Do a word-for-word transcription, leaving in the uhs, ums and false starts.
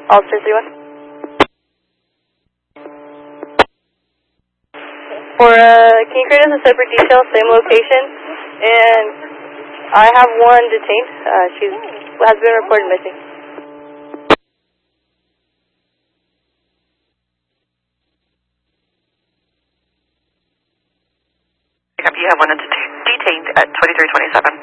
Officer three one. For, uh, can you create us a separate detail, same location? And I have one detained. Uh, she has been reported missing. You have one detained at twenty-three twenty-seven.